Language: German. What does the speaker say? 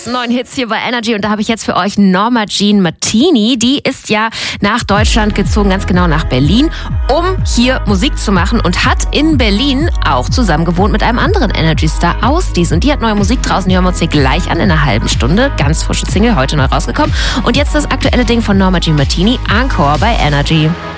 großen neuen Hits hier bei Energy und da habe ich jetzt für euch Norma Jean Martini. Die ist ja nach Deutschland gezogen, ganz genau nach Berlin, um hier Musik zu machen und hat in Berlin auch zusammen gewohnt mit einem anderen Energy-Star aus dies. Und die hat neue Musik draußen, die hören wir uns hier gleich an in einer halben Stunde. Ganz frische Single, heute neu rausgekommen. Und jetzt das aktuelle Ding von Norma Jean Martini, Encore bei Energy.